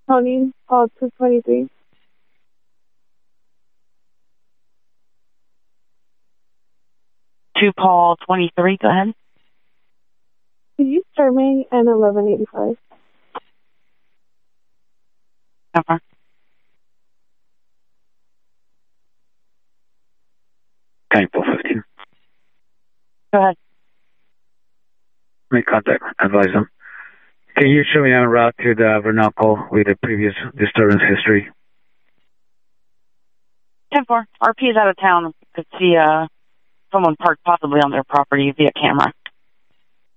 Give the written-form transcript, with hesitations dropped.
Tony, call 223. To Paul 23, go ahead. Could you start me at 1185? Okay. Okay, Paul 15. Go ahead. Make contact. Advise them. Can you show me en route to the Vernal call with the previous disturbance history? 10-4. RP is out of town. Could see someone parked possibly on their property via camera.